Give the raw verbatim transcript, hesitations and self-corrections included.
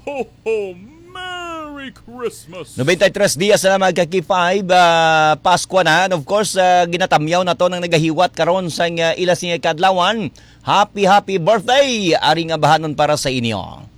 ho, ho! Merry Christmas! ninety-three dias na magkaki five uh, Pasko na. And of course, uh, ginatamyaw na to ng nagahiwat karon sa uh, ilas nga kadlawan. Happy, happy birthday! Aring abahanon para sa inyo.